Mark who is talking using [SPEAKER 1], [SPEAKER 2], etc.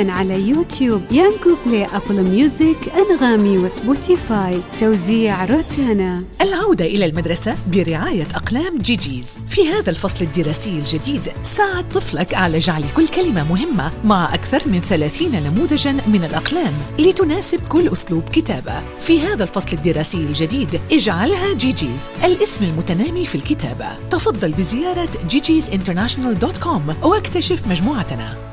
[SPEAKER 1] حصرياً على يوتيوب، يانجو بلاي، أبل ميوزك، أنغامي وسبوتيفاي. توزيع روتانا.
[SPEAKER 2] العودة إلى المدرسة برعاية أقلام جيجيز. في هذا الفصل الدراسي الجديد ساعد طفلك على جعل كل كلمة مهمة مع أكثر من 30 نموذجاً من الأقلام لتناسب كل أسلوب كتابة. في هذا الفصل الدراسي الجديد اجعلها جيجيز الاسم المتنامي في الكتابة. تفضل بزيارة gigisinternational.com واكتشف مجموعتنا.